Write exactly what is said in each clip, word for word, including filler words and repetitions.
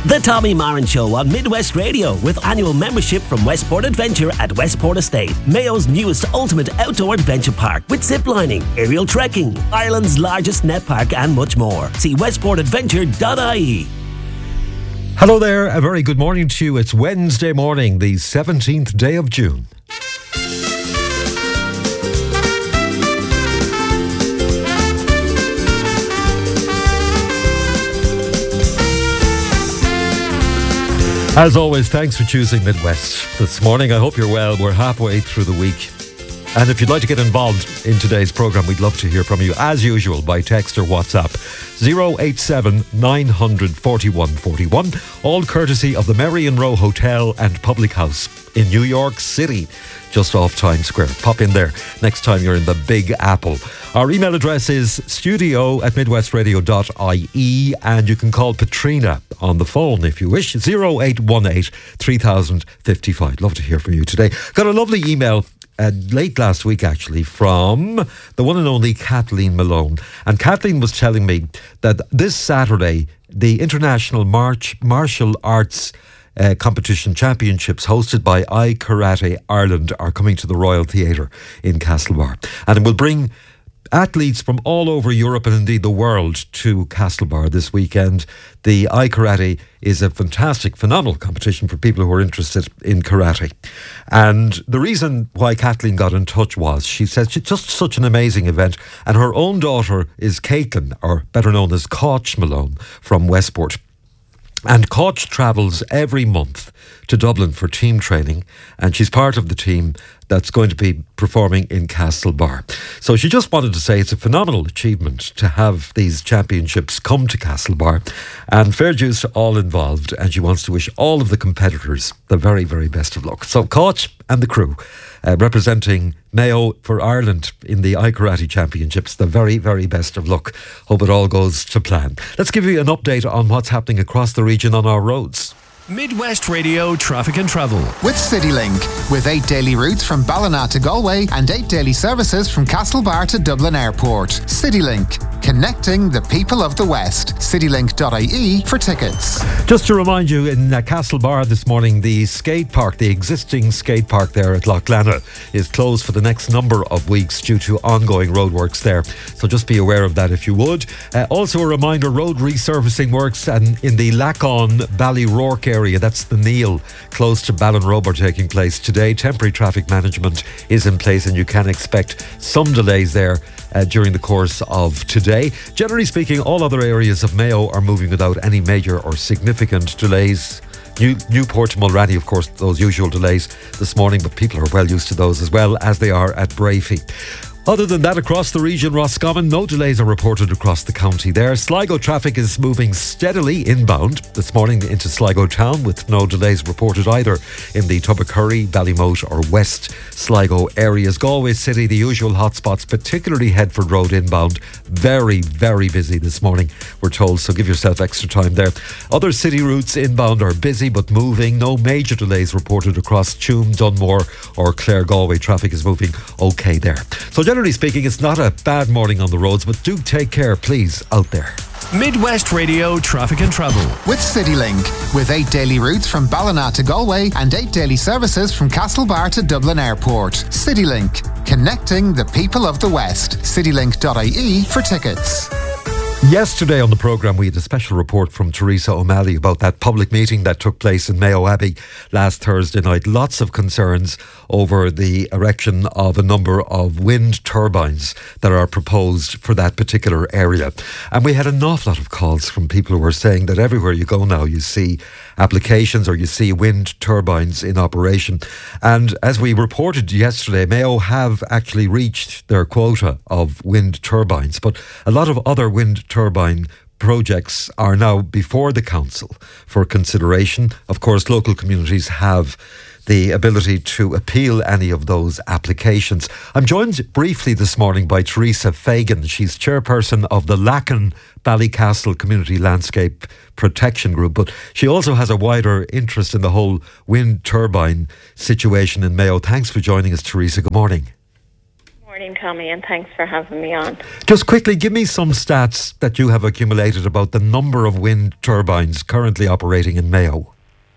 The Tommy Marin Show on Midwest Radio, with annual membership from Westport Adventure at Westport Estate, Mayo's newest ultimate outdoor adventure park with ziplining, aerial trekking, Ireland's largest net park and much more. See westport adventure dot I E. Hello there, a very good morning to you. It's Wednesday morning, the seventeenth day of June. As always, thanks for choosing Midwest this morning. I hope you're well. We're halfway through the week. And if you'd like to get involved in today's programme, we'd love to hear from you, as usual, by text or WhatsApp. zero eight seven nine hundred forty-one forty-one. All courtesy of the Merrion Row Hotel and Public House in New York City, just off Times Square. Pop in there next time you're in the Big Apple. Our email address is studio at midwestradio dot I E, and you can call Patrina on the phone if you wish. zero eight one eight three thousand fifty-five. Love to hear from you today. Got a lovely email Uh, late last week, actually, from the one and only Kathleen Malone. And Kathleen was telling me that this Saturday, the International March Martial Arts uh, Competition Championships, hosted by iKarate Ireland, are coming to the Royal Theatre in Castlebar. And it will bring athletes from all over Europe and indeed the world to Castlebar this weekend. The iKarate is a fantastic, phenomenal competition for people who are interested in karate. And the reason why Kathleen got in touch was, she said, it's just such an amazing event. And her own daughter is Caitlin, or better known as Coach Malone, from Westport. And Coach travels every month to Dublin for team training, and she's part of the team that's going to be performing in Castlebar. So she just wanted to say it's a phenomenal achievement to have these championships come to Castlebar, and fair dues to all involved, and she wants to wish all of the competitors the very, very best of luck. So Coach and the crew, uh, representing Mayo for Ireland in the iKarate Championships, the very, very best of luck. Hope it all goes to plan. Let's give you an update on what's happening across the region on our roads. Midwest Radio Traffic and Travel with CityLink, with eight daily routes from Ballina to Galway and eight daily services from Castlebar to Dublin Airport. CityLink, connecting the people of the West. citylink dot I E for tickets. Just to remind you, in uh, Castlebar this morning, the skate park, the existing skate park there at Loughlana, is closed for the next number of weeks due to ongoing roadworks there. So just be aware of that if you would. Uh, also a reminder, road resurfacing works and in the Lackon Ballyrourke area. Area, that's the Neil, close to Ballinrobe, are taking place today. Temporary traffic management is in place and you can expect some delays there uh, during the course of today. Generally speaking, all other areas of Mayo are moving without any major or significant delays. New, Newport to Mulranny, of course, those usual delays this morning, but people are well used to those as well, as they are at Brafey. Other than that, across the region, Roscommon, no delays are reported across the county there. Sligo traffic is moving steadily inbound this morning into Sligo town, with no delays reported either in the Tubbercurry, Ballymote or West Sligo areas. Galway City, the usual hotspots, particularly Headford Road inbound, very, very busy this morning, we're told, so give yourself extra time there. Other city routes inbound are busy but moving. No major delays reported across Tuam, Dunmore or Clare. Galway traffic is moving okay there. So generally speaking, it's not a bad morning on the roads, but do take care, please, out there. Midwest Radio Traffic and Travel with CityLink, with eight daily routes from Ballina to Galway and eight daily services from Castlebar to Dublin Airport. CityLink, connecting the people of the West. citylink dot I E for tickets. Yesterday on the programme, we had a special report from Teresa O'Malley about that public meeting that took place in Mayo Abbey last Thursday night. Lots of concerns over the erection of a number of wind turbines that are proposed for that particular area. And we had an awful lot of calls from people who were saying that everywhere you go now, you see applications or you see wind turbines in operation. And as we reported yesterday, Mayo have actually reached their quota of wind turbines, but a lot of other wind turbine projects are now before the council for consideration. Of course, local communities have the ability to appeal any of those applications. I'm joined briefly this morning by Teresa Fagan. She's chairperson of the Lacken Ballycastle Community Landscape Protection Group, but she also has a wider interest in the whole wind turbine situation in Mayo. Thanks for joining us, Teresa. Good morning. Morning, Tommy, and thanks for having me on. Just quickly, give me some stats that you have accumulated about the number of wind turbines currently operating in Mayo.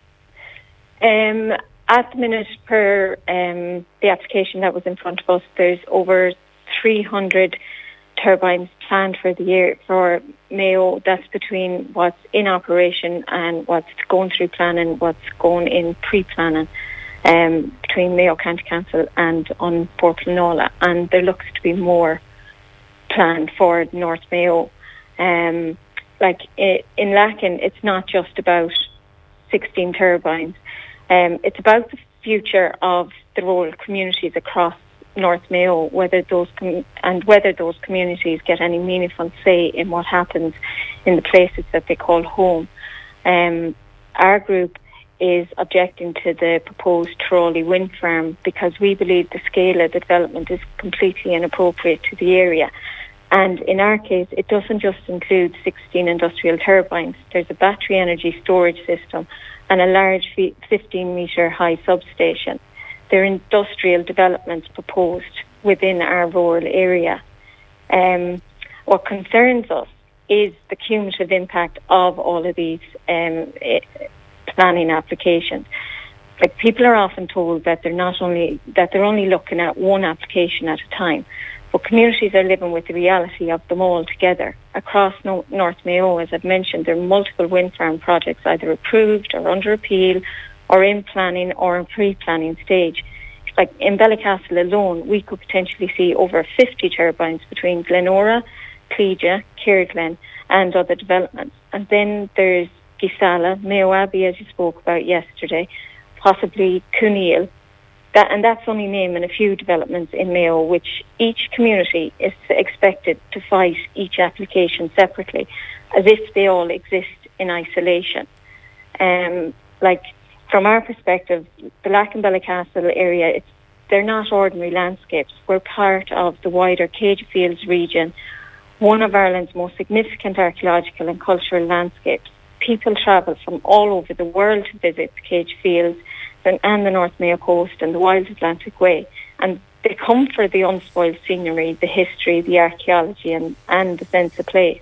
Um, at the minute, per um, the application that was in front of us, there's over three hundred turbines planned for the year for Mayo. That's between what's in operation and what's going through planning, what's going in pre-planning. Um, between Mayo County Council and on Portplanola, and there looks to be more planned for North Mayo. Um, like in Lacken, it's not just about sixteen turbines. Um, it's about the future of the rural communities across North Mayo, whether those com- and whether those communities get any meaningful say in what happens in the places that they call home. Um, our group is objecting to the proposed Trolley wind farm because we believe the scale of the development is completely inappropriate to the area. And in our case, it doesn't just include sixteen industrial turbines. There's a battery energy storage system and a large fifteen metre high substation. There are industrial developments proposed within our rural area. Um, what concerns us is the cumulative impact of all of these um, it, planning applications. Like, people are often told that they're not only that they're only looking at one application at a time, but communities are living with the reality of them all together. Across no- North Mayo, as I've mentioned, there are multiple wind farm projects either approved or under appeal or in planning or in pre-planning stage. Like in Ballycastle alone, we could potentially see over fifty turbines between Glenora, Cleja, Kirglen and other developments. And then there's Gisala, Mayo Abbey, as you spoke about yesterday, possibly Cooneal. That, and that's only naming a few developments in Mayo, which each community is expected to fight each application separately, as if they all exist in isolation. Um, like, from our perspective, the Lacken Ballycastle area, it's, they're not ordinary landscapes. We're part of the wider Cage Fields region, one of Ireland's most significant archaeological and cultural landscapes. People travel from all over the world to visit the Cage Fields and, and the North Mayo coast and the Wild Atlantic Way. And they come for the unspoiled scenery, the history, the archaeology and, and the sense of place.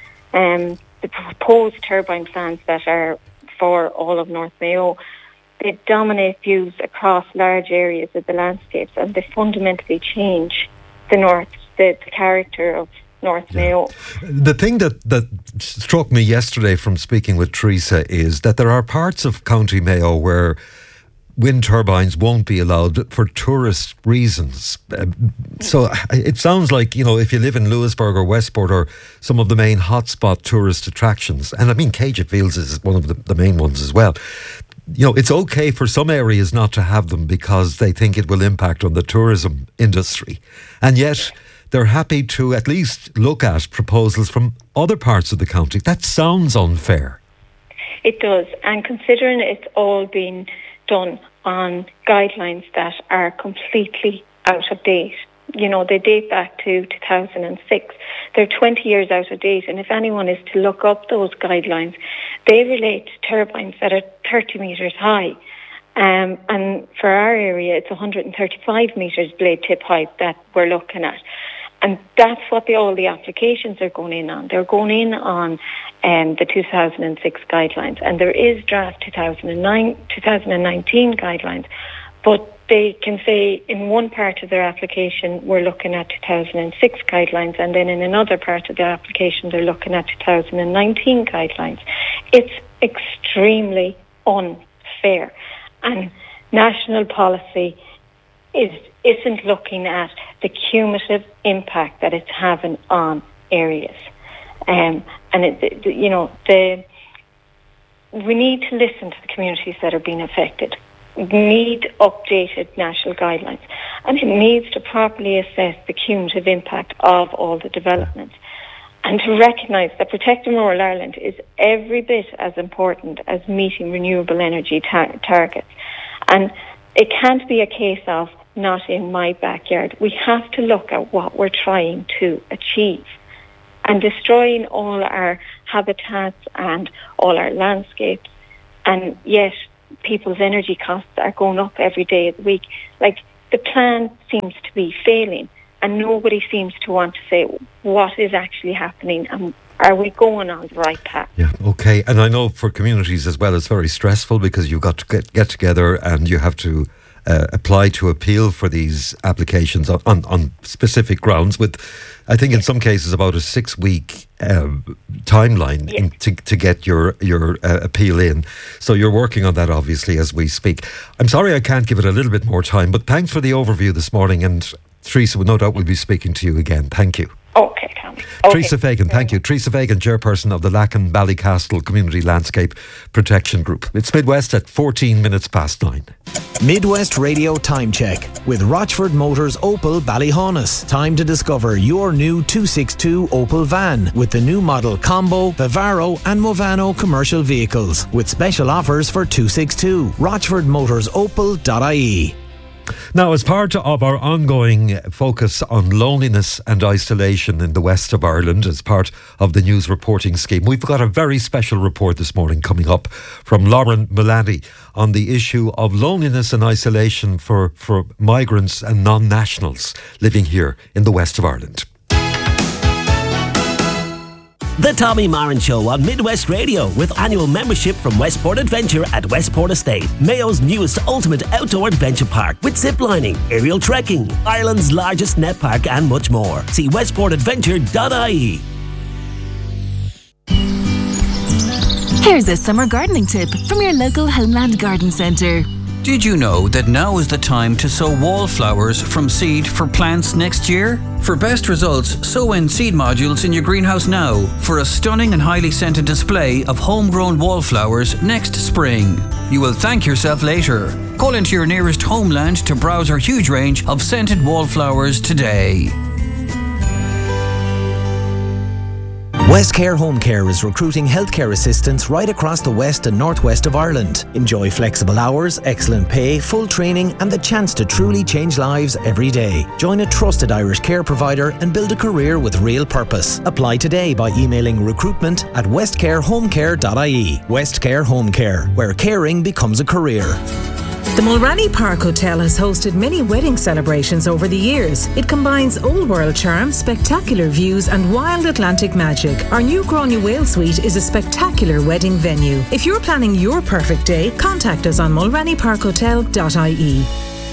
Um, the proposed turbine plants that are for all of North Mayo, they dominate views across large areas of the landscapes, and they fundamentally change the north, the, the character of North yeah. Mayo. The thing that, that struck me yesterday from speaking with Teresa is that there are parts of County Mayo where wind turbines won't be allowed for tourist reasons. Uh, so it sounds like, you know, if you live in Lewisburg or Westport or some of the main hotspot tourist attractions, and I mean Cage Fields is one of the, the main ones as well, you know, it's okay for some areas not to have them because they think it will impact on the tourism industry. And yet they're happy to at least look at proposals from other parts of the county. That sounds unfair. It does. And considering it's all been done on guidelines that are completely out of date. You know, they date back to two thousand six. They're twenty years out of date. And if anyone is to look up those guidelines, they relate to turbines that are thirty metres high. Um, and for our area, it's one hundred thirty-five metres blade tip height that we're looking at. And that's what the, all the applications are going in on. They're going in on um, the two thousand six guidelines. And there is draft two thousand nine, two thousand nineteen guidelines. But they can say in one part of their application, we're looking at two thousand six guidelines. And then in another part of their application, they're looking at two thousand nineteen guidelines. It's extremely unfair. And national policy is, isn't looking at the cumulative impact that it's having on areas. Um, and, it, the, you know, the we need to listen to the communities that are being affected. We need updated national guidelines. And it needs to properly assess the cumulative impact of all the developments. And to recognise that protecting rural Ireland is every bit as important as meeting renewable energy tar- targets. And it can't be a case of not in my backyard. We have to look at what we're trying to achieve. And destroying all our habitats and all our landscapes, and yet people's energy costs are going up every day of the week. Like, the plan seems to be failing. and nobody seems to want to say what is actually happening and are we going on the right path. Yeah, okay. And I know for communities as well, it's very stressful because you've got to get, get together and you have to uh, apply to appeal for these applications on, on, on specific grounds with, I think in some cases, about a six-week um, timeline yeah. in, to, to get your, your uh, appeal in. So you're working on that, obviously, as we speak. I'm sorry I can't give it a little bit more time, but thanks for the overview this morning. And Teresa, no doubt we'll be speaking to you again. Thank you. Okay, Tommy. Okay. Teresa Fagan, thank you. Teresa Fagan, chairperson of the Lacken Ballycastle Community Landscape Protection Group. It's Midwest at fourteen minutes past nine. Midwest Radio Time Check with Rochford Motors Opel Ballyhaunis. Time to discover your new two sixty-two Opel van with the new model Combo, Vivaro and Movano commercial vehicles with special offers for two sixty-two. rochford motors opel dot I E. Now, as part of our ongoing focus on loneliness and isolation in the west of Ireland, as part of the news reporting scheme, we've got a very special report this morning coming up from Lauren Mullally on the issue of loneliness and isolation for, for migrants and non-nationals living here in the west of Ireland. The Tommy Marin Show on Midwest Radio with annual membership from Westport Adventure at Westport Estate, Mayo's newest ultimate outdoor adventure park with ziplining, aerial trekking, Ireland's largest net park and much more. See westport adventure dot I E. Here's a summer gardening tip from your local Homeland Garden Centre. Did you know that now is the time to sow wallflowers from seed for plants next year? For best results, sow in seed modules in your greenhouse now for a stunning and highly scented display of homegrown wallflowers next spring. You will thank yourself later. Call into your nearest Homeland to browse our huge range of scented wallflowers today. Westcare Home Care is recruiting healthcare assistants right across the west and northwest of Ireland. Enjoy flexible hours, excellent pay, full training and the chance to truly change lives every day. Join a trusted Irish care provider and build a career with real purpose. Apply today by emailing recruitment at westcare home care dot I E. Westcare Home Care, where caring becomes a career. The Mulranny Park Hotel has hosted many wedding celebrations over the years. It combines old world charm, spectacular views and wild Atlantic magic. Our new Gráinne Whale Suite is a spectacular wedding venue. If you're planning your perfect day, contact us on mulranny park hotel dot I E.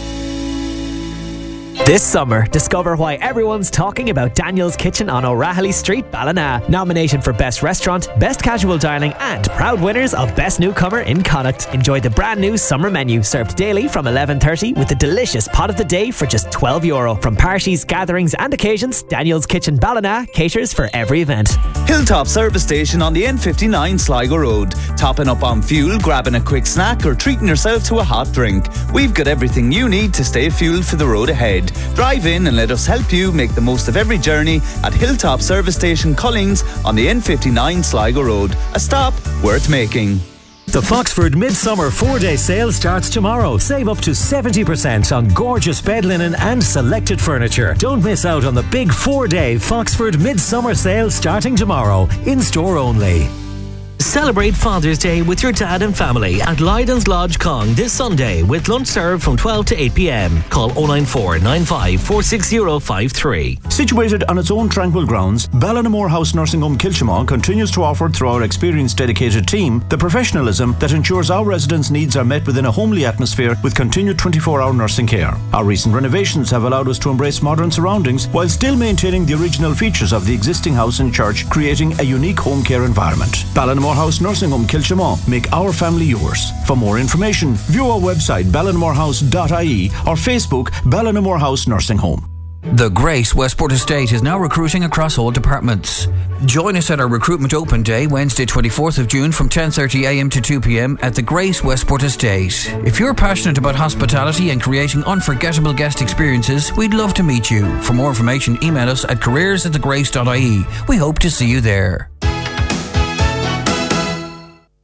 This summer, discover why everyone's talking about Daniel's Kitchen on O'Rahilly Street, Ballina. Nominated for Best Restaurant, Best Casual Dining and proud winners of Best Newcomer in Connacht. Enjoy the brand new summer menu served daily from eleven thirty with a delicious pot of the day for just twelve euro. From parties, gatherings and occasions, Daniel's Kitchen Ballina caters for every event. Hilltop Service Station on the N fifty-nine Sligo Road. Topping up on fuel, grabbing a quick snack or treating yourself to a hot drink. We've got everything you need to stay fueled for the road ahead. Drive in and let us help you make the most of every journey at Hilltop Service Station Collings on the N fifty-nine Sligo Road. A stop worth making. The Foxford Midsummer four-day sale starts tomorrow. Save up to seventy percent on gorgeous bed linen and selected furniture. Don't miss out on the big four-day Foxford Midsummer sale starting tomorrow. In-store only. Celebrate Father's Day with your dad and family at Lydon's Lodge Cong this Sunday with lunch served from twelve to eight p.m. Call oh nine four nine five four six zero five three. Situated on its own tranquil grounds, Ballinamore House Nursing Home Kilchimau continues to offer through our experienced dedicated team the professionalism that ensures our residents' needs are met within a homely atmosphere with continued twenty-four hour nursing care. Our recent renovations have allowed us to embrace modern surroundings while still maintaining the original features of the existing house and church, creating a unique home care environment. Ballinamore House Nursing Home Kilchimau. Make our family yours. For more information, view our website ballinamore house dot I E or Facebook Ballinamore House Nursing Home. The Grace Westport Estate is now recruiting across all departments. Join us at our Recruitment Open Day, Wednesday twenty-fourth of June from ten thirty a.m. to two p.m. at the Grace Westport Estate. If you're passionate about hospitality and creating unforgettable guest experiences, we'd love to meet you. For more information, email us at careers at the grace dot I E. We hope to see you there.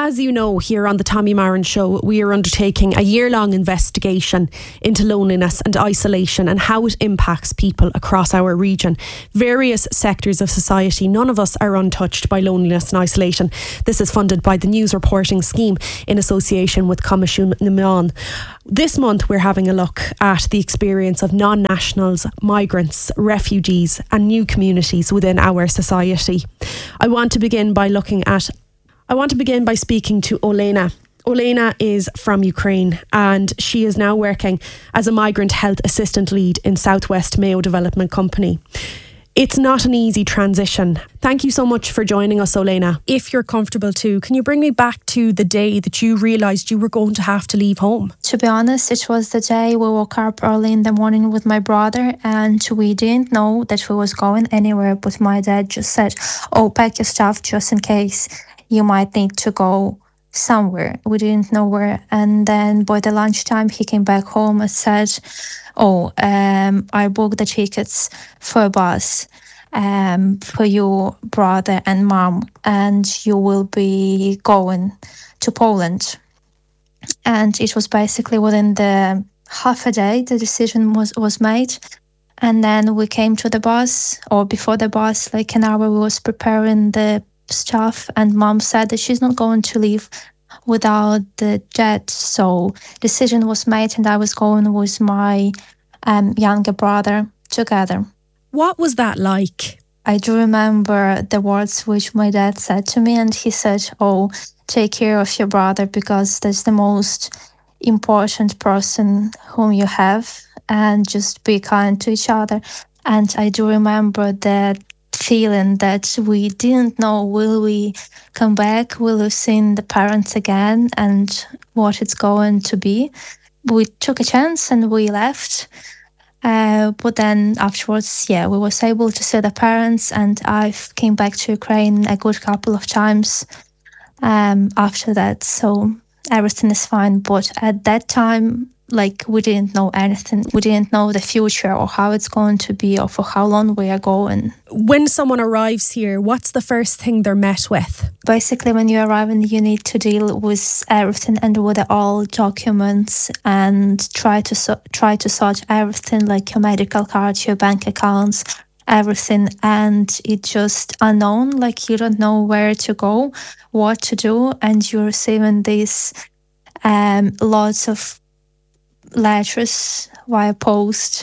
As you know, here on the Tommy Marin Show, we are undertaking a year-long investigation into loneliness and isolation and how it impacts people across our region. Various sectors of society, none of us are untouched by loneliness and isolation. This is funded by the News Reporting Scheme in association with Comisiún na Meán. This month we're having a look at the experience of non-nationals, migrants, refugees and new communities within our society. I want to begin by looking at I want to begin by speaking to Olena. Olena is from Ukraine and she is now working as a migrant health assistant lead in Southwest Mayo Development Company. It's not an easy transition. Thank you so much for joining us, Olena. If you're comfortable too, can you bring me back to the day that you realised you were going to have to leave home? To be honest, it was the day we woke up early in the morning with my brother and we didn't know that we was going anywhere, but my dad just said, oh, pack your stuff just in case you might need to go somewhere. We didn't know where. And then by the lunchtime, he came back home and said, oh, um, I booked the tickets for a bus um, for your brother and mom, and you will be going to Poland. And it was basically within the half a day, the decision was, was made. And then we came to the bus, or before the bus, like an hour, we was preparing the stuff, and mom said that she's not going to leave without the jet. So decision was made and I was going with my um, younger brother together. What was that like? I do remember the words which my dad said to me, and he said, oh, take care of your brother because that's the most important person whom you have, and just be kind to each other. And I do remember that feeling that we didn't know, will we come back, will we see the parents again, and what it's going to be. We took a chance and we left, uh, but then afterwards, yeah, we was able to see the parents, and I came back to Ukraine a good couple of times um, after that, so everything is fine. But at that time, like, we didn't know anything. We didn't know the future or how it's going to be or for how long we are going. When someone arrives here, what's the first thing they're met with? Basically, when you arrive, and you need to deal with everything and with all documents and try to so- try to sort everything, like your medical cards, your bank accounts, everything. And it's just unknown, like you don't know where to go, what to do, and you're receiving these um, lots of letters via post,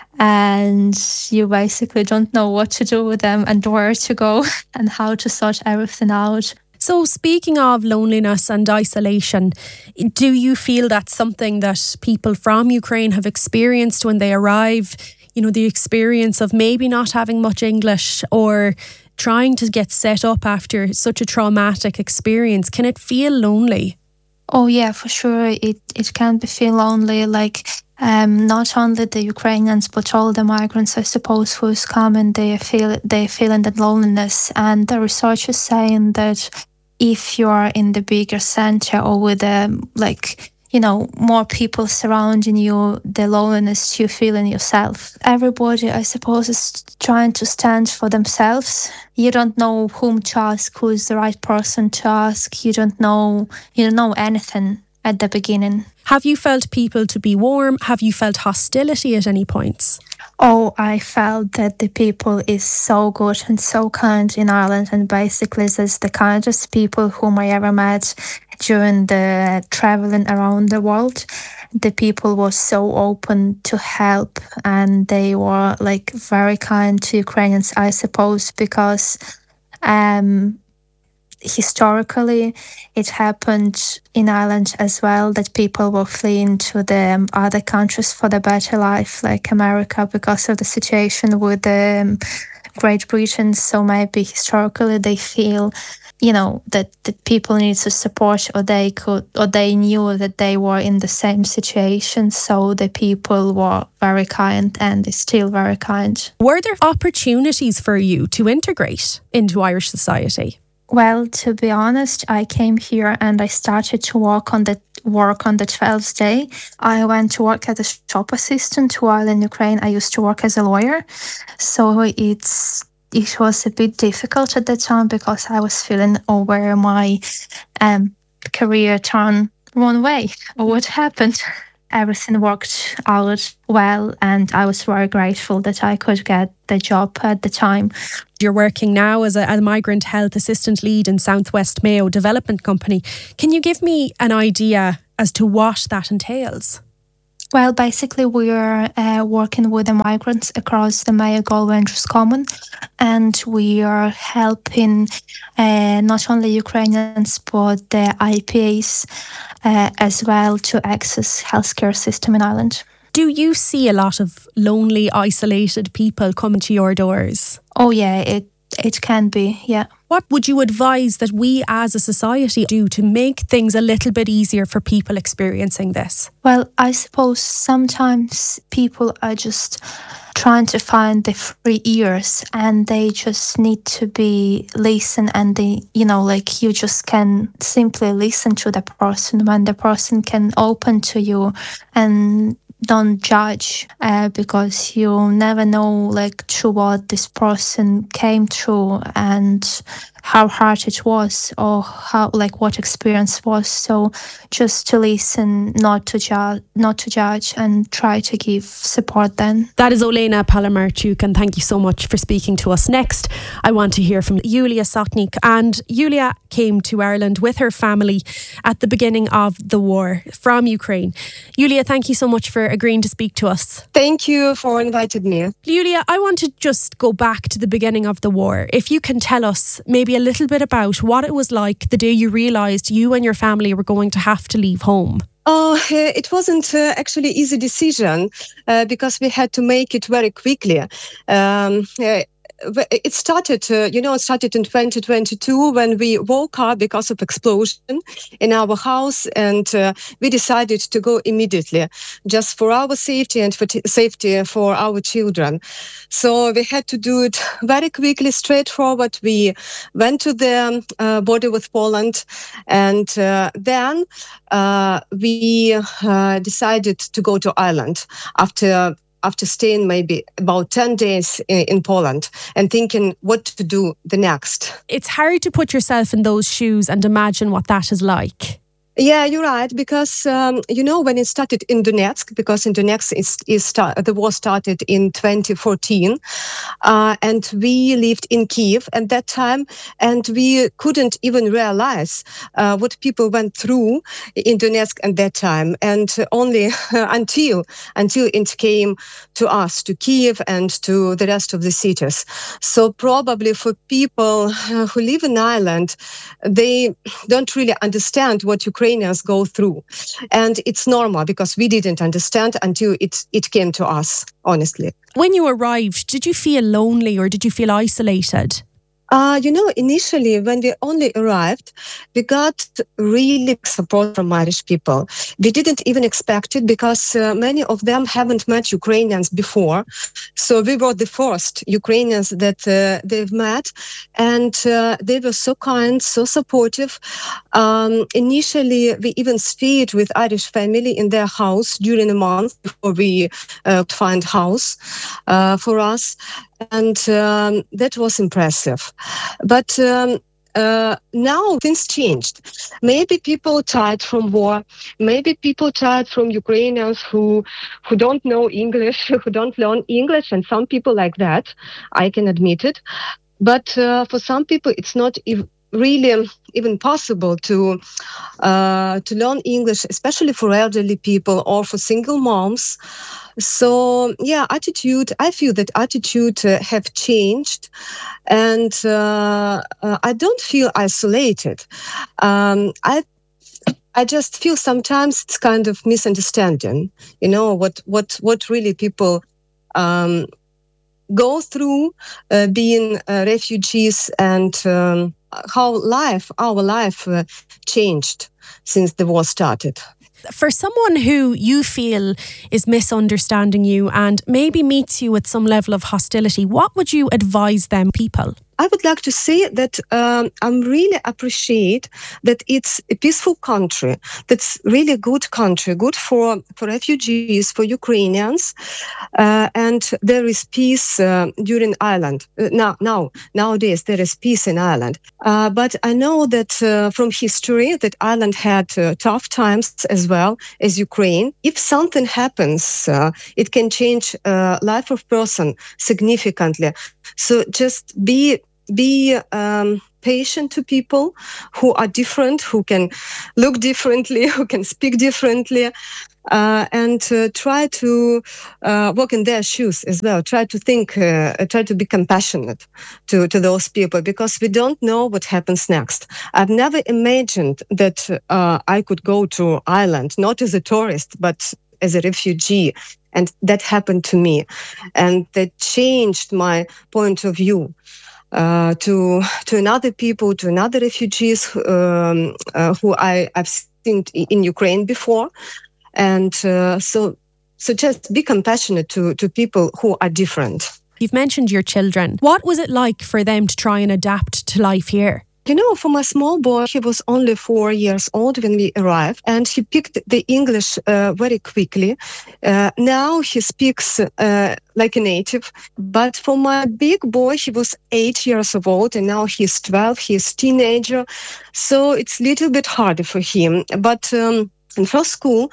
and you basically don't know what to do with them and where to go and how to sort everything out. So speaking of loneliness and isolation, do you feel that's something that people from Ukraine have experienced when they arrive? You know, the experience of maybe not having much English or trying to get set up after such a traumatic experience. Can it feel lonely? Oh yeah, for sure. It it can be feel lonely, like um, not only the Ukrainians but all the migrants, I suppose, who's coming. They feel they feeling that loneliness, and the research is saying that if you are in the bigger center or with um, like you know more people surrounding you, the loneliness you feel in yourself. Everybody, I suppose, is trying to stand for themselves. You don't know whom to ask, who is the right person to ask. You don't know, you don't know anything at the beginning. Have you felt people to be warm? Have you felt hostility at any points? Oh, I felt that the people is so good and so kind in Ireland, and basically this the kindest people whom I ever met during the traveling around the world. The people were so open to help, and they were like very kind to Ukrainians, I suppose, because um, historically it happened in Ireland as well, that people were fleeing to the other countries for the better life, like America, because of the situation with um, Great Britain. So maybe historically they feel, you know, that the people need to support, or they could, or they knew that they were in the same situation. So the people were very kind, and they're still very kind. Were there opportunities for you to integrate into Irish society? Well, to be honest, I came here and I started to work on the work on the twelfth day. I went to work as a shop assistant, while in Ukraine I used to work as a lawyer. So it's it was a bit difficult at the time because I was feeling, oh, where my um, career turned one way. What happened? Everything worked out well, and I was very grateful that I could get the job at the time. You're working now as a, a migrant health assistant lead in Southwest Mayo Development Company. Can you give me an idea as to what that entails? Well, basically, we are uh, working with the migrants across the Mayo, Galway and Roscommon, and we are helping uh, not only Ukrainians but the I P As uh, as well to access healthcare system in Ireland. Do you see a lot of lonely, isolated people coming to your doors? Oh yeah, it it can be, yeah. What would you advise that we as a society do to make things a little bit easier for people experiencing this? Well, I suppose sometimes people are just trying to find the free ears, and they just need to be listened, and they, you know, like you just can simply listen to the person when the person can open to you and don't judge, uh, because you never know like through what this person came through and how hard it was, or how like what experience was. So just to listen, not to judge, not to judge, and try to give support then. That is Olena Palamarchuk, and thank you so much for speaking to us. Next, I want to hear from Yulia Sotnik. And Yulia came to Ireland with her family at the beginning of the war from Ukraine. Yulia, thank you so much for agreeing to speak to us. Thank you for inviting me. Yulia, I want to just go back to the beginning of the war. If you can tell us maybe a little bit about what it was like the day you realised you and your family were going to have to leave home. Oh, it wasn't uh, actually an easy decision uh, because we had to make it very quickly. Um, uh, It started, uh, you know, it started in twenty twenty-two when we woke up because of explosion in our house, and uh, we decided to go immediately, just for our safety and for t- safety for our children. So we had to do it very quickly, straightforward. We went to the uh, border with Poland, and uh, then uh, we uh, decided to go to Ireland after. after staying maybe about ten days in, in Poland and thinking what to do the next. It's hard to put yourself in those shoes and imagine what that is like. Yeah, you're right, because, um, you know, when it started in Donetsk, because in Donetsk is, is start, the war started in twenty fourteen, uh, and we lived in Kyiv at that time, and we couldn't even realize uh, what people went through in Donetsk at that time, and only until until it came to us, to Kyiv and to the rest of the cities. So probably for people who live in Ireland, they don't really understand what Ukraine Ukrainians go through. And it's normal because we didn't understand until it, it came to us, honestly. When you arrived, did you feel lonely or did you feel isolated? Uh, you know, initially, when we only arrived, we got really support from Irish people. We didn't even expect it because uh, many of them haven't met Ukrainians before. So we were the first Ukrainians that uh, they've met. And uh, they were so kind, so supportive. Um, initially, we even stayed with Irish family in their house during a month before we uh, find house uh, for us. And um, that was impressive. But um, uh, now things changed. Maybe people tired from war. Maybe people tired from Ukrainians who who don't know English, who don't learn English, and some people like that. I can admit it. But uh, for some people, it's not even really even possible to uh, to learn English, especially for elderly people or for single moms. So yeah, attitude. I feel that attitude uh, have changed, and uh, uh, I don't feel isolated. Um, I. I just feel sometimes it's kind of misunderstanding. You know what what what really people um, go through uh, being uh, refugees, and um, how life, our life, uh, changed since the war started. For someone who you feel is misunderstanding you and maybe meets you with some level of hostility, what would you advise them people? I would like to say that um, I really appreciate that it's a peaceful country. That's really a good country, good for, for refugees, for Ukrainians, uh, and there is peace uh, during Ireland. Uh, now, now, nowadays there is peace in Ireland. Uh, but I know that uh, from history that Ireland had uh, tough times as well as Ukraine. If something happens, uh, it can change uh, life of person significantly. So just be be um, patient to people who are different, who can look differently, who can speak differently, uh, and uh, try to uh, walk in their shoes as well. Try to think, uh, try to be compassionate to, to those people, because we don't know what happens next. I've never imagined that uh, I could go to Ireland, not as a tourist, but as a refugee. And that happened to me. And that changed my point of view. Uh, to to another people, to another refugees um, uh, who I, I've seen in Ukraine before. And uh, so so just be compassionate to, to people who are different. You've mentioned your children. What was it like for them to try and adapt to life here? You know, for my small boy, he was only four years old when we arrived, and he picked the English uh, very quickly. Uh, now he speaks uh, like a native. But for my big boy, he was eight years old, and now he's twelve. He's a teenager, so it's a little bit harder for him. But um, in first school,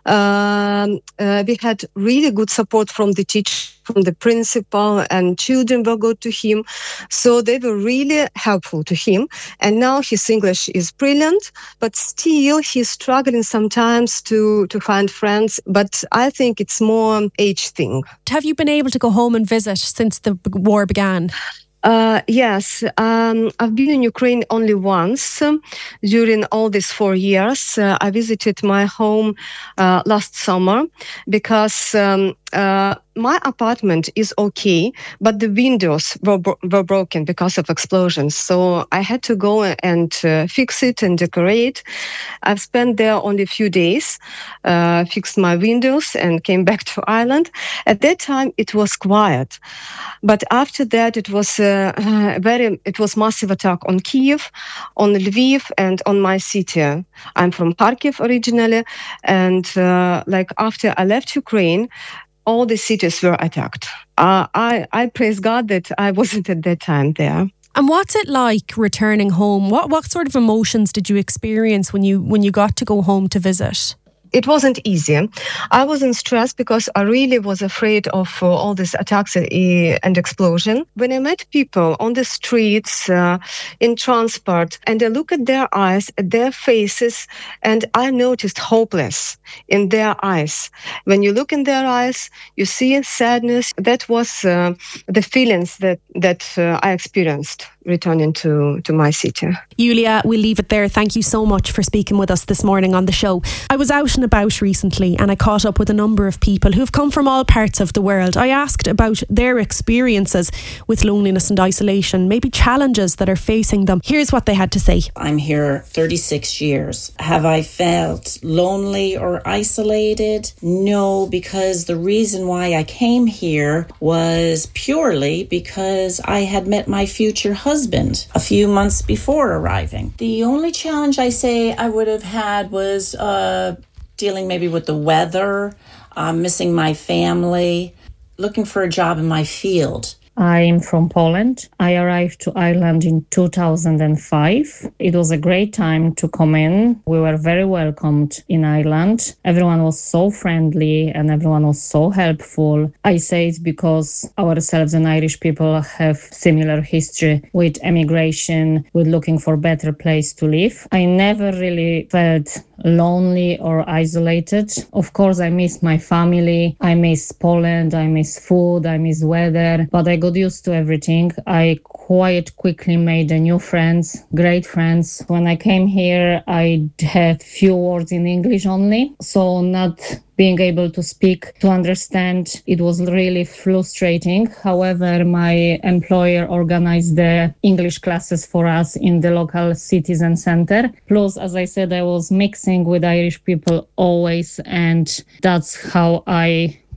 um, uh, we had really good support from the teacher, from the principal, and children were good to him. So they were really helpful to him. And now his English is brilliant, but still he's struggling sometimes to, to find friends. But I think it's more age thing. Have you been able to go home and visit since the war began? Uh, yes, um, I've been in Ukraine only once um, during all these four years. Uh, I visited my home uh, last summer because um, uh, my apartment is okay, but the windows were, bro- were broken because of explosions. So I had to go and uh, fix it and decorate. I've spent there only a few days, uh, fixed my windows and came back to Ireland. At that time, it was quiet. But after that, it was uh, uh, very, it was massive attack on Kyiv, on Lviv, and on my city. I'm from Kharkiv originally. And uh, like after I left Ukraine, all the cities were attacked. Uh, I, I praise God that I wasn't at that time there. And what's it like returning home? What what sort of emotions did you experience when you when you got to go home to visit? It wasn't easy. I was in stress because I really was afraid of uh, all these attacks uh, and explosion. When I met people on the streets, uh, in transport, and I look at their eyes, at their faces, and I noticed hopeless in their eyes. When you look in their eyes, you see sadness. That was uh, the feelings that, that uh, I experienced returning to, to my city. Yulia, we'll leave it there. Thank you so much for speaking with us this morning on the show. I was out and about recently and I caught up with a number of people who've come from all parts of the world. I asked about their experiences with loneliness and isolation, maybe challenges that are facing them. Here's what they had to say. I'm here thirty-six years. Have I felt lonely or isolated? No, because the reason why I came here was purely because I had met my future husband a few months before arriving. The only challenge I say I would have had was uh, dealing maybe with the weather, uh, missing my family, looking for a job in my field. I'm from Poland. I arrived to Ireland in two thousand five. It was a great time to come in. We were very welcomed in Ireland. Everyone was so friendly and everyone was so helpful. I say it because ourselves and Irish people have similar history with emigration, with looking for a better place to live. I never really felt lonely or isolated. Of course, I miss my family. I miss Poland. I miss food. I miss weather. But I got used to everything. I quite quickly made a new friends, great friends. When I came here, I had few words in English only. So not being able to speak, to understand, it was really frustrating. However, my employer organized the English classes for us in the local citizen center. Plus, as I said, I was mixing with Irish people always, and that's how I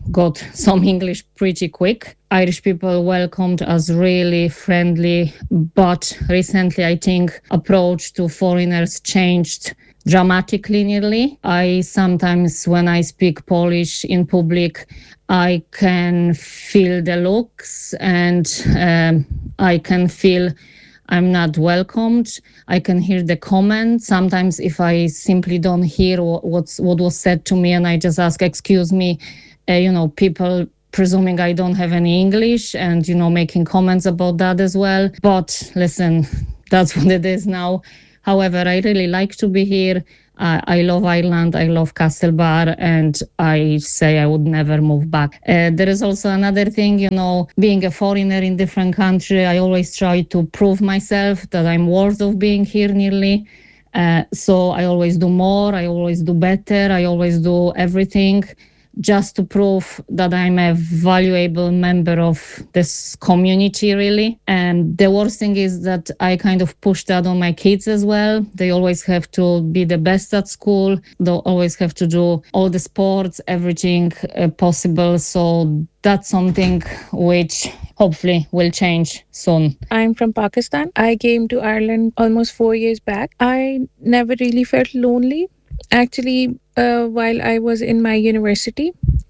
got some English pretty quick. Irish people welcomed us really friendly, but recently I think approach to foreigners changed dramatically nearly. I sometimes, when I speak Polish in public, I can feel the looks and um, I can feel I'm not welcomed. I can hear the comments. Sometimes if I simply don't hear what's, what was said to me and I just ask, excuse me, uh, you know, people presuming I don't have any English and, you know, making comments about that as well. But listen, that's what it is now. However, I really like to be here. Uh, I love Ireland, I love Castlebar, and I say I would never move back. Uh, there is also another thing, you know, being a foreigner in different country, I always try to prove myself that I'm worth of being here nearly. Uh, so I always do more, I always do better, I always do everything just to prove that I'm a valuable member of this community, really. And the worst thing is that I kind of push that on my kids as well. They always have to be the best at school. They always have to do all the sports, everything uh, possible. So that's something which hopefully will change soon. I'm from Pakistan. I came to Ireland almost four years back. I never really felt lonely. Actually, uh, while I was in my university,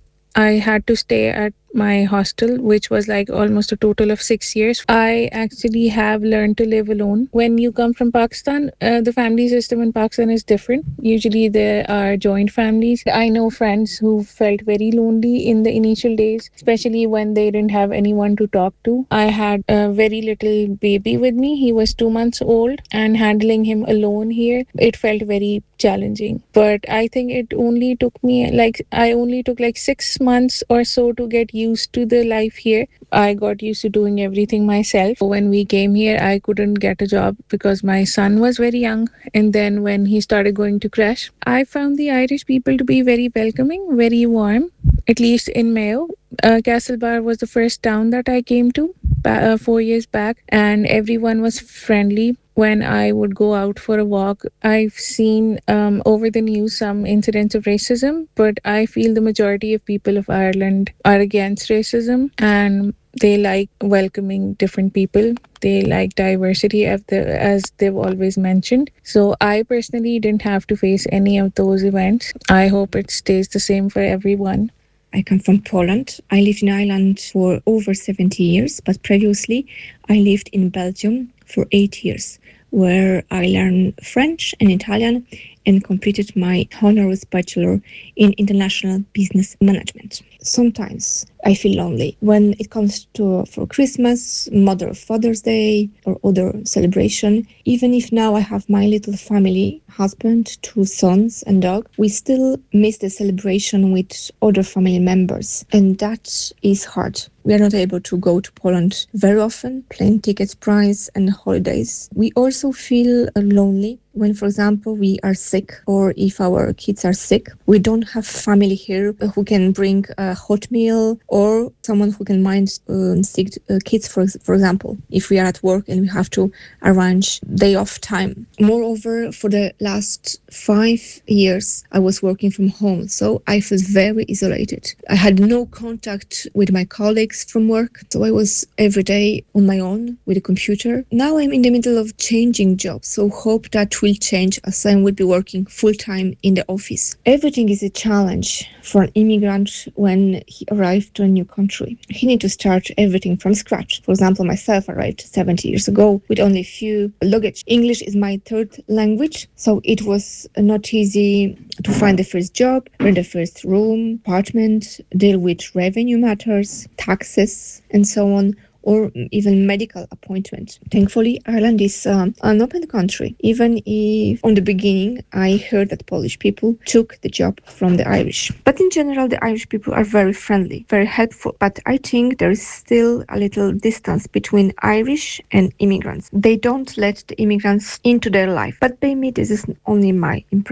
I had to stay at my hostel, which was like almost a total of six years. I actually have learned to live alone. When you come from Pakistan, uh, the family system in Pakistan is different. Usually there are joint families. I know friends who felt very lonely in the initial days, especially when they didn't have anyone to talk to. I had a very little baby with me. He was two months old, and handling him alone here, it felt very challenging. But I think it only took me like, I only took like six months or so to get used used to the life here. I got used to doing everything myself. When we came here, I couldn't get a job because my son was very young. And then when he started going to crash, I found the Irish people to be very welcoming, very warm, at least in Mayo. Uh, Castlebar was the first town that I came to uh, four years back, and everyone was friendly. When I would go out for a walk, I've seen um, over the news some incidents of racism, but I feel the majority of people of Ireland are against racism, and they like welcoming different people. They like diversity, as, the, as they've always mentioned. So I personally didn't have to face any of those events. I hope it stays the same for everyone. I come from Poland. I lived in Ireland for over seventy years, but previously I lived in Belgium for eight years, where I learned French and Italian and completed my honoris bachelor in international business management. Sometimes I feel lonely when it comes to for Christmas, Mother or Father's Day, or other celebration. Even if now I have my little family, husband, two sons and dog, we still miss the celebration with other family members, and that is hard. We are not able to go to Poland very often, plane tickets price and holidays. We also feel lonely when, for example, we are sick, or if our kids are sick. We don't have family here who can bring a hot meal, or someone who can mind um, sick uh, kids, for, for example, if we are at work and we have to arrange day off time. Moreover, for the last five years, I was working from home, so I felt very isolated. I had no contact with my colleagues from work, so I was every day on my own with a computer. Now I'm in the middle of changing jobs, so hope that will change as I will be working full-time in the office. Everything is a challenge for an immigrant when he arrived to a new country. He needs to start everything from scratch. For example, myself arrived seventy years ago with only a few luggage. English is my third language, so it was not easy to find the first job, rent the first room, apartment, deal with revenue matters, taxes, and so on, or even medical appointment. Thankfully, Ireland is um, an open country, even if on the beginning I heard that Polish people took the job from the Irish. But in general, the Irish people are very friendly, very helpful. But I think there is still a little distance between Irish and immigrants. They don't let the immigrants into their life. But maybe this is only my impression.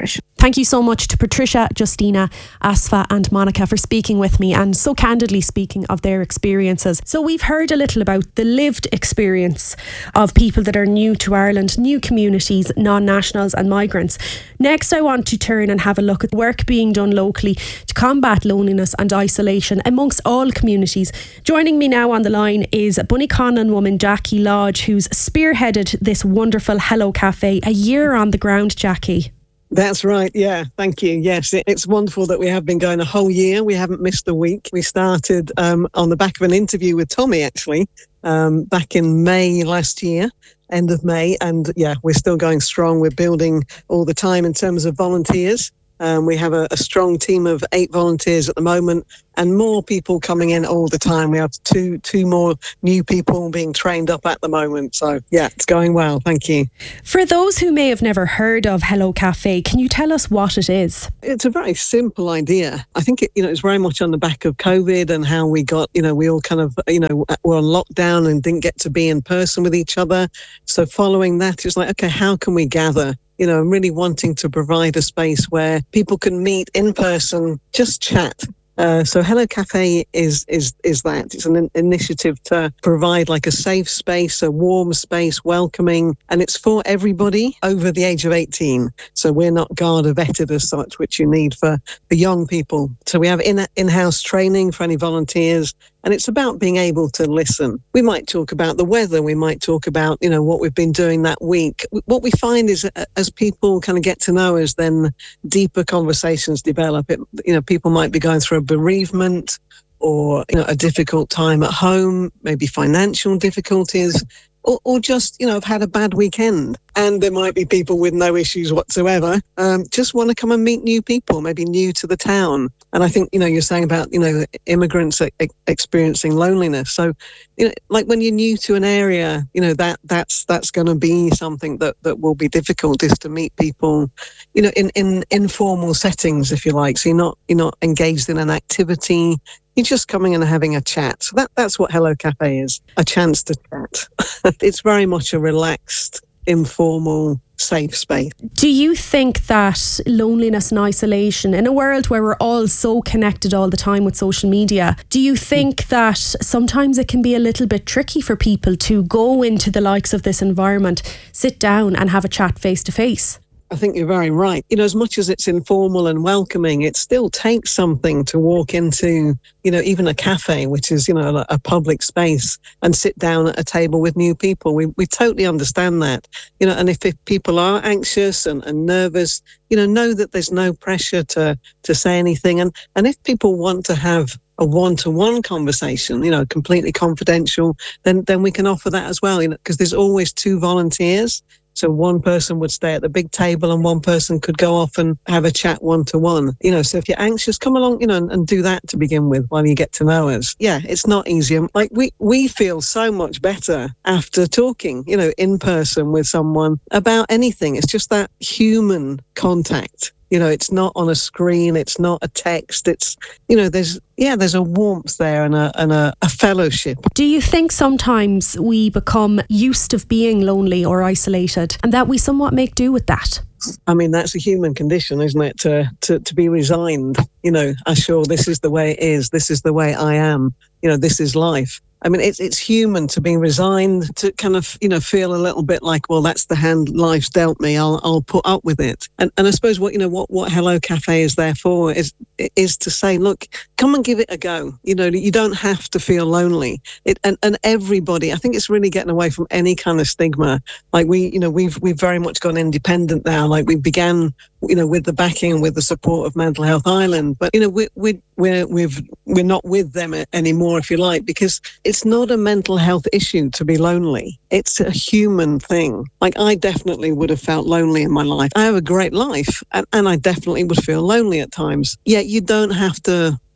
Thank you so much to Patricia, Justina, Asfa and Monica for speaking with me and so candidly speaking of their experiences. So we've heard a little about the lived experience of people that are new to Ireland, new communities, non-nationals and migrants. Next, I want to turn and have a look at work being done locally to combat loneliness and isolation amongst all communities. Joining me now on the line is Bunnyconnon woman Jackie Lodge, who's spearheaded this wonderful Hello Cafe. A year on the ground, Jackie. That's right. Yeah. Thank you. Yes, it, it's wonderful that we have been going a whole year. We haven't missed a week. We started um, on the back of an interview with Tommy, actually, um, back in May last year, end of May. And yeah, we're still going strong. We're building all the time in terms of volunteers. Um, we have a, a strong team of eight volunteers at the moment and more people coming in all the time. We have two two more new people being trained up at the moment. So, yeah, it's going well. Thank you. For those who may have never heard of Hello Cafe, can you tell us what it is? It's a very simple idea. I think, it, you know, it's very much on the back of COVID and how we got, you know, we all kind of, you know, were on lockdown and didn't get to be in person with each other. So following that, it's like, okay, how can we gather? You know, I'm really wanting to provide a space where people can meet in person, just chat. Uh, so Hello Cafe is is is that. It's an in- initiative to provide like a safe space, a warm space, welcoming, and it's for everybody over the age of eighteen. So we're not Garda vetted as such, which you need for the young people. So we have in in-house training for any volunteers, and it's about being able to listen. We might talk about the weather. We might talk about, you know, what we've been doing that week. What we find is uh, as people kind of get to know us, then deeper conversations develop. It, you know, people might be going through a bereavement or, you know, a difficult time at home, maybe financial difficulties, or, or just, you know, have had a bad weekend. And there might be people with no issues whatsoever, um, just want to come and meet new people, maybe new to the town. And I think, you know, you're saying about, you know, immigrants e- experiencing loneliness. So, you know, like when you're new to an area, you know, that that's that's going to be something that, that will be difficult, is to meet people, you know, in, in informal settings, if you like. So you're not you're not engaged in an activity. You're just coming and having a chat. So that, that's what Hello Cafe is, a chance to chat. It's very much a relaxed, informal, safe space. Do you think that loneliness and isolation, in a world where we're all so connected all the time with social media, do you think that sometimes it can be a little bit tricky for people to go into the likes of this environment, sit down and have a chat face to face? I think you're very right. You know, as much as it's informal and welcoming, it still takes something to walk into, you know, even a cafe, which is, you know, a public space, and sit down at a table with new people. We we totally understand that, you know, and if, if people are anxious and, and nervous, you know, know that there's no pressure to to say anything. And, and if people want to have a one-to-one conversation, you know, completely confidential, then then we can offer that as well, you know, because there's always two volunteers. So one person would stay at the big table and one person could go off and have a chat one-to-one. You know, so if you're anxious, come along, you know, and, and do that to begin with while you get to know us. Yeah, it's not easy. Like we, we feel so much better after talking, you know, in person with someone about anything. It's just that human contact. You know, it's not on a screen, it's not a text, it's, you know, there's, yeah, there's a warmth there and a and a, a fellowship. Do you think sometimes we become used to being lonely or isolated and that we somewhat make do with that? I mean, that's a human condition, isn't it? To, to, to be resigned, you know, I sure this is the way it is, this is the way I am, you know, this is life. I mean, it's it's human to be resigned, to kind of, you know, feel a little bit like, well, that's the hand life's dealt me. I'll I'll put up with it. And and I suppose what, you know, what, what Hello Cafe is there for is is to say, look, come and give it a go. You know, you don't have to feel lonely. It and, and everybody, I think it's really getting away from any kind of stigma. Like we, you know, we've we've very much gone independent now. Like we began, you know, with the backing and with the support of Mental Health Ireland, but you know, we we we're we've we're not with them anymore, if you like, because it's not a mental health issue to be lonely. It's a human thing. Like I definitely would have felt lonely in my life. I have a great life, and, and I definitely would feel lonely at times. Yet you don't have to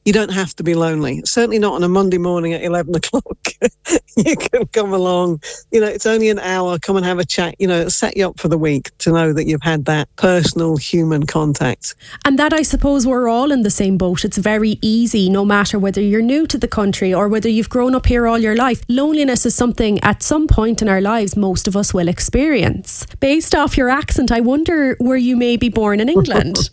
you don't have to be lonely. Certainly not on a Monday morning at eleven o'clock. You can come along, you know, it's only an hour, come and have a chat, you know, set you up for the week to know that you've had that personal human contact. And that, I suppose, we're all in the same boat. It's very easy, no matter whether you're new to the country or whether you've grown up here all your life. Loneliness is something at some point in our lives most of us will experience. Based off your accent, I wonder, were you maybe born in England?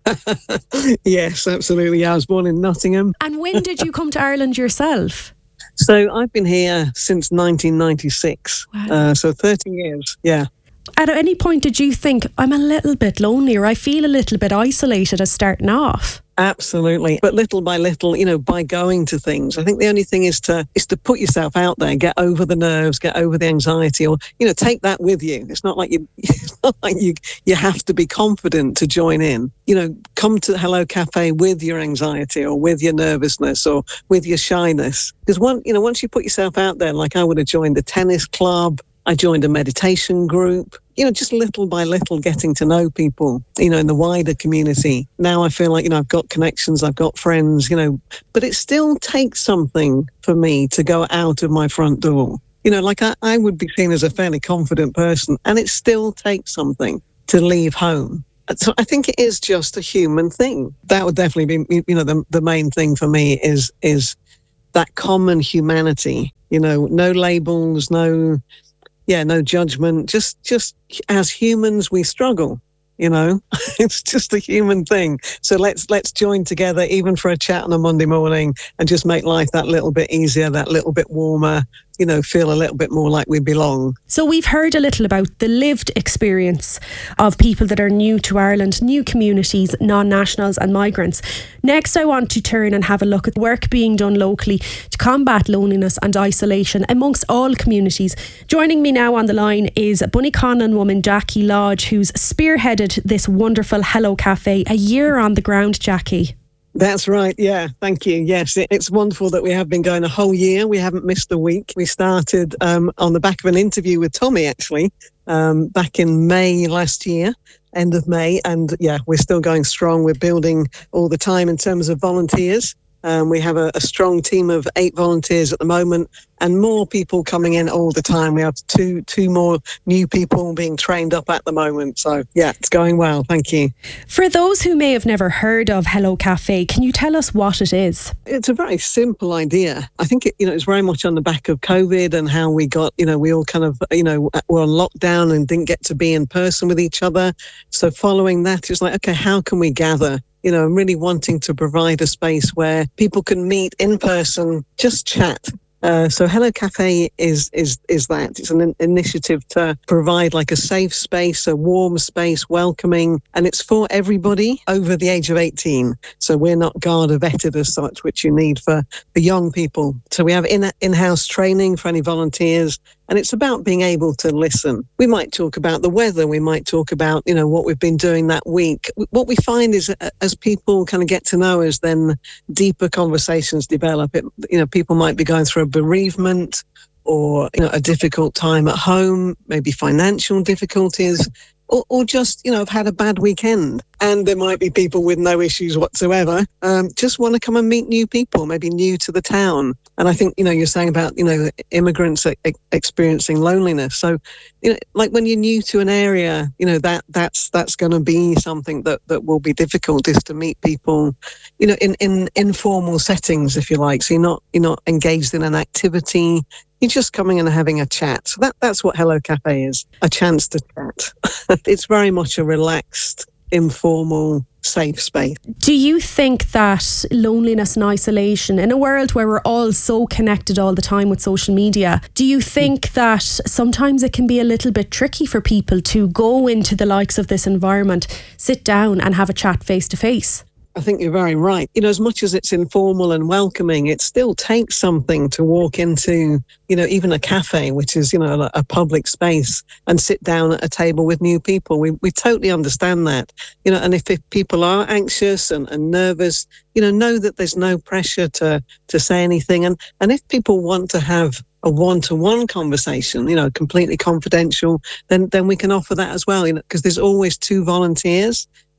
Yes, absolutely. Yeah, I was born in Nottingham. And when did you come to Ireland yourself? So I've been here since nineteen ninety-six. Wow. Uh, so thirty years, yeah. At any point did you think, I'm a little bit lonely or I feel a little bit isolated as starting off? Absolutely. But little by little, you know, by going to things, I think the only thing is to is to put yourself out there, get over the nerves, get over the anxiety, or, you know, take that with you. It's not like you it's not like you you have to be confident to join in. You know, come to Hello Cafe with your anxiety or with your nervousness or with your shyness. Because one, you know, once you put yourself out there, like I would have joined a tennis club, I joined a meditation group, you know, just little by little getting to know people, you know, in the wider community. Now I feel like, you know, I've got connections, I've got friends, you know, but it still takes something for me to go out of my front door. You know, like I, I would be seen as a fairly confident person, and it still takes something to leave home. So I think it is just a human thing. That would definitely be, you know, the, the main thing for me is is that common humanity, you know, no labels, no... Yeah, no judgment. Just, just as humans, we struggle. You know, it's just a human thing. So let's let's join together, even for a chat on a Monday morning, and just make life that little bit easier, that little bit warmer. You know, feel a little bit more like we belong. So we've heard a little about the lived experience of people that are new to Ireland, new communities, non-nationals and migrants. Next, I want to turn and have a look at work being done locally to combat loneliness and isolation amongst all communities. Joining me now on the line is Bunnyconlon woman Jackie Lodge, who's spearheaded this wonderful Hello Cafe. A year on the ground, Jackie. That's right. Yeah. Thank you. Yes. It, it's wonderful that we have been going a whole year. We haven't missed a week. We started um, on the back of an interview with Tommy, actually, um, back in May last year, end of May. And yeah, we're still going strong. We're building all the time in terms of volunteers. Um, we have a, a strong team of eight volunteers at the moment, and more people coming in all the time. We have two two more new people being trained up at the moment. So yeah, it's going well. Thank you. For those who may have never heard of Hello Cafe, can you tell us what it is? It's a very simple idea. I think it, you know, it's very much on the back of COVID and how we got, you know, we all kind of, you know, were on lockdown and didn't get to be in person with each other. So following that, it's like, okay, how can we gather? You know, I'm really wanting to provide a space where people can meet in person, just chat. Uh, so Hello Cafe is is is that. It's an in- initiative to provide like a safe space, a warm space, welcoming, and it's for everybody over the age of eighteen. So we're not Garda vetted as such, which you need for the young people. So we have in in-house training for any volunteers, and it's about being able to listen. We might talk about the weather. We might talk about, you know, what we've been doing that week. What we find is uh, as people kind of get to know us, then deeper conversations develop. It, you know, people might be going through a bereavement or, you know, a difficult time at home, maybe financial difficulties, or, or just, you know, have had a bad weekend. And there might be people with no issues whatsoever, um, just want to come and meet new people, maybe new to the town. And I think, you know, you're saying about, you know, immigrants e- experiencing loneliness. So, you know, like when you're new to an area, you know, that that's that's going to be something that, that will be difficult, is to meet people, you know, in, in informal settings, if you like. So you're not you're not engaged in an activity. You're just coming and having a chat. So that, that's what Hello Cafe is, a chance to chat. It's very much a relaxed, informal, safe space. Do you think that loneliness and isolation, in a world where we're all so connected all the time with social media, do you think that sometimes it can be a little bit tricky for people to go into the likes of this environment, sit down and have a chat face to face? I think you're very right. You know, as much as it's informal and welcoming, it still takes something to walk into, you know, even a cafe, which is, you know, a public space, and sit down at a table with new people. We we totally understand that. You know, and if, if people are anxious and, and nervous, you know, know that there's no pressure to to say anything. And and if people want to have a one-to-one conversation, you know, completely confidential, then then we can offer that as well, you know, because there's always two volunteers.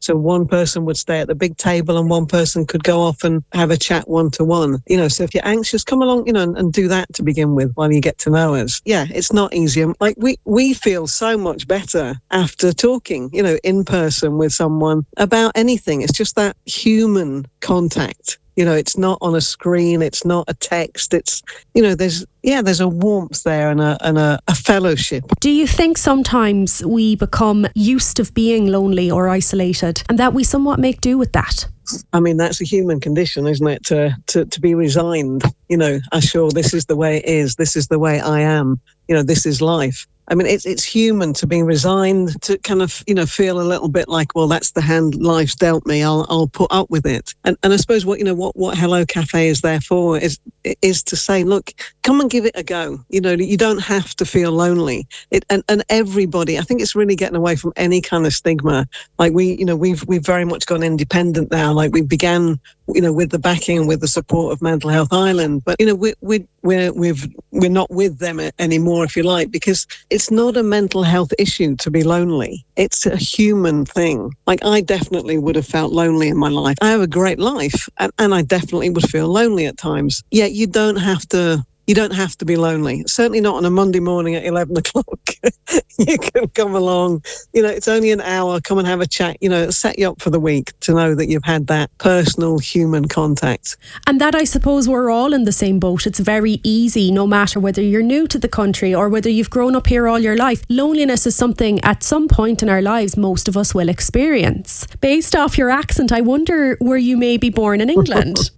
So one person would stay at the big table and one person could go off and have a chat one-to-one. You know, so if you're anxious, come along, you know, and, and do that to begin with while you get to know us. Yeah, it's not easy. Like we, we feel so much better after talking, you know, in person with someone about anything. It's just that human contact. You know, it's not on a screen, it's not a text, it's, you know, there's, yeah, there's a warmth there and a and a, a fellowship. Do you think sometimes we become used to being lonely or isolated and that we somewhat make do with that? I mean, that's a human condition, isn't it? To, to, to be resigned, you know, I sure this is the way it is, this is the way I am, you know, this is life. I mean, it's it's human to be resigned, to kind of, you know, feel a little bit like, well, that's the hand life's dealt me. I'll I'll put up with it. And and I suppose what you know what, what Hello Cafe is there for is is to say, look, come and give it a go. You know, you don't have to feel lonely. It and, and everybody, I think it's really getting away from any kind of stigma. Like we, you know, we've we've very much gone independent now. Like we began, you know, with the backing and with the support of Mental Health Ireland, but you know, we we we're we've we're not with them anymore, if you like, because it's not a mental health issue to be lonely. It's a human thing. Like I definitely would have felt lonely in my life. I have a great life, and, and I definitely would feel lonely at times. Yet you don't have to. You don't have to be lonely. Certainly not on a Monday morning at eleven o'clock. You can come along. You know, it's only an hour. Come and have a chat. You know, set you up for the week to know that you've had that personal human contact. And that, I suppose, we're all in the same boat. It's very easy, no matter whether you're new to the country or whether you've grown up here all your life. Loneliness is something at some point in our lives most of us will experience. Based off your accent, I wonder, were you maybe born in England?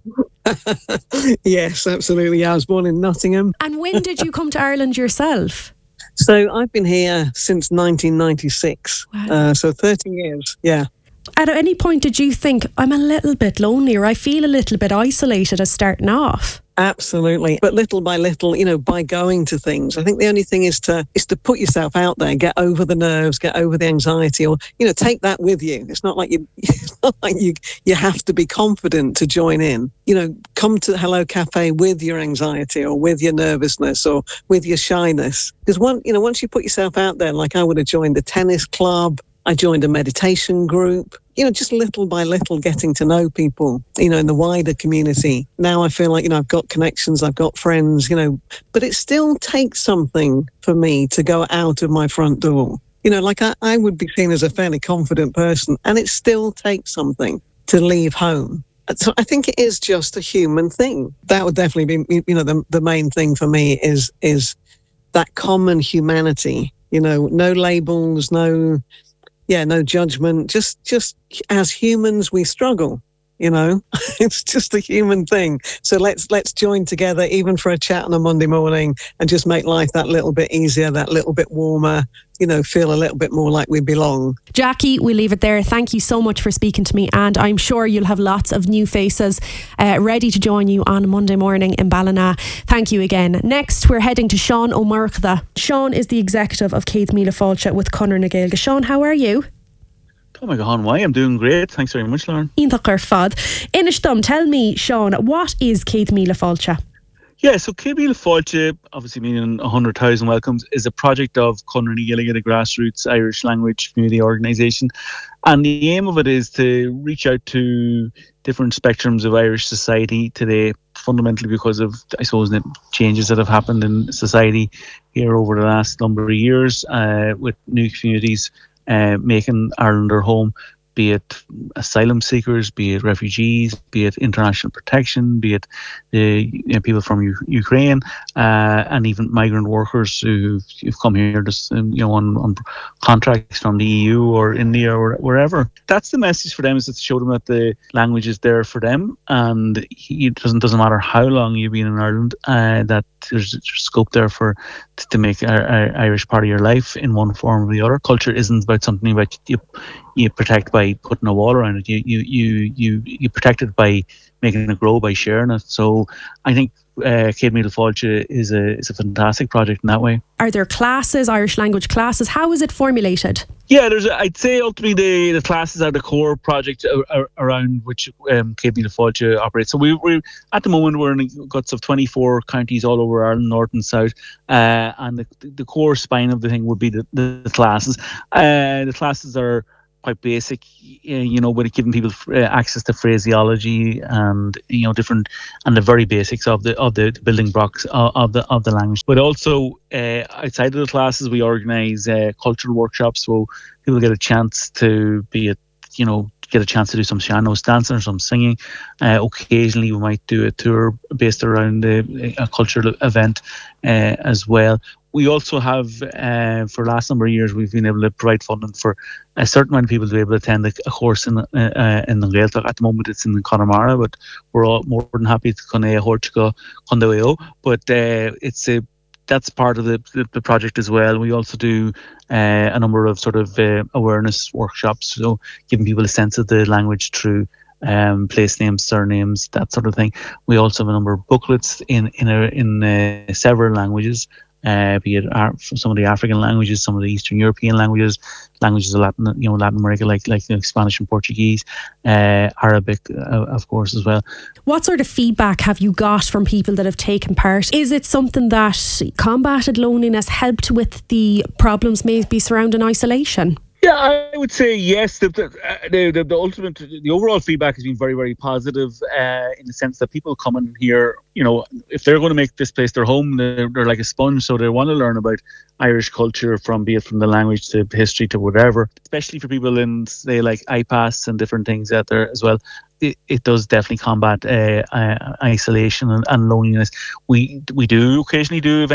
Yes, absolutely. Yeah, I was born in Nottingham. And when did you come to Ireland yourself? So I've been here since nineteen ninety-six. Wow. Uh, so thirty years, yeah. At any point did you think, I'm a little bit lonely or I feel a little bit isolated as starting off? Absolutely. But little by little, you know, by going to things, I think the only thing is to is to put yourself out there, get over the nerves, get over the anxiety, or, you know, take that with you. It's not like you it's not like you you have to be confident to join in. You know, come to Hello Cafe with your anxiety or with your nervousness or with your shyness. Because one, you know, once you put yourself out there, like I would have joined a tennis club, I joined a meditation group, you know, just little by little getting to know people, you know, in the wider community. Now I feel like, you know, I've got connections, I've got friends, you know, but it still takes something for me to go out of my front door. You know, like I, I would be seen as a fairly confident person, and it still takes something to leave home. So I think it is just a human thing. That would definitely be, you know, the, the main thing for me is is that common humanity, you know, no labels, no... Yeah, no judgment. Just, just as humans, we struggle. You know, it's just a human thing. So let's let's join together, even for a chat on a Monday morning, and just make life that little bit easier, that little bit warmer. You know, feel a little bit more like we belong. Jackie, we'll leave it there. Thank you so much for speaking to me, and I'm sure you'll have lots of new faces uh, ready to join you on Monday morning in Ballina. Thank you again. Next, we're heading to Sean O'Murchda. Sean is the executive of Céad Míle Fáilte with Conor na Gaeilge. Sean, how are you? Oh my God, why? I'm doing great. Thanks very much, Lauren. Íntacar fad. Inishdom, tell me, Sean, what is Céad Míle Fáilte? Yeah, so Céad Míle Fáilte, obviously meaning one hundred thousand welcomes, is a project of Conor na Gaeilge, the grassroots Irish language community organisation. And the aim of it is to reach out to different spectrums of Irish society today, fundamentally because of, I suppose, the changes that have happened in society here over the last number of years, uh, with new communities Uh, making Ireland their home, be it asylum seekers, be it refugees, be it international protection, be it the you know, people from U- Ukraine, uh, and even migrant workers who've, who've come here just um, you know on, on contracts from the E U or India or wherever. That's the message for them, is to show them that the language is there for them, and it doesn't doesn't matter how long you've been in Ireland, uh, that there's, there's scope there for to make our, our Irish part of your life in one form or the other. Culture isn't about something about you you protect by putting a wall around it. You you you you you protect it by making it grow, by sharing it. So I think uh, Céad Míle Fáilte is a is a fantastic project in that way. Are there classes, Irish language classes? How is it formulated? Yeah, there's. A, I'd say ultimately the, the classes are the core project ar- around which um, Céad Míle Fáilte operates. So we we at the moment we're in the guts of twenty-four counties all over Ireland, north and south, uh, and the the core spine of the thing would be the, the, the classes. Uh, the classes are quite basic, you know, with giving people access to phraseology and, you know, different and the very basics of the of the building blocks of, of the of the language. But also uh, outside of the classes, we organise uh, cultural workshops, so people get a chance to be a, you know, get a chance to do some sean-nós dancing or some singing. Uh, occasionally, we might do a tour based around a, a cultural event uh, as well. We also have, uh, for the last number of years, we've been able to provide funding for a certain amount of people to be able to attend a, a course in uh, in the Gaeltacht. At the moment, it's in Connemara, but we're all more than happy to come a Hortico Condaweo. But uh, it's a that's part of the, the, the project as well. We also do uh, a number of sort of uh, awareness workshops, so giving people a sense of the language through um, place names, surnames, that sort of thing. We also have a number of booklets in in a, in uh, several languages. Uh, be it Ar- some of the African languages, some of the Eastern European languages, languages of Latin, you know, Latin America, like like you know, Spanish and Portuguese, uh, Arabic, uh, of course, as well. What sort of feedback have you got from people that have taken part? Is it something that combated loneliness, helped with the problems maybe surrounding isolation? Yeah, I would say yes. The the, the, the, the ultimate, the overall feedback has been very, very positive uh, in the sense that people coming here, you know, if they're going to make this place their home, they're, they're like a sponge, so they want to learn about Irish culture, from be it from the language to history to whatever, especially for people in, say, like I P A S and different things out there as well. It, it does definitely combat uh, uh, isolation and, and loneliness. We we do occasionally do events